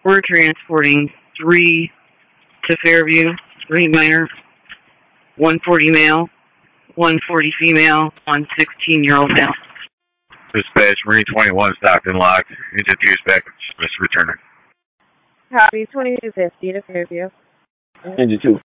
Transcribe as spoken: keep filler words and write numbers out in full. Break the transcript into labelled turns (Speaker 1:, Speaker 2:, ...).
Speaker 1: We're transporting three to Fairview, three minor, one forty male, one forty female, one sixteen-year-old male.
Speaker 2: Dispatch, Marine twenty-one stocked and locked. Engine fuse back, returning.
Speaker 3: Copy, twenty-two fifty to Fairview.
Speaker 4: Engine two